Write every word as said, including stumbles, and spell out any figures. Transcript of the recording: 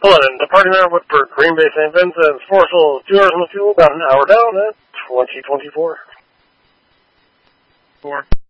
London, departing now Whitburg, Green Bay, Saint Vincent, four souls, two hours on the fuel, about an hour down at twenty twenty-four. Four.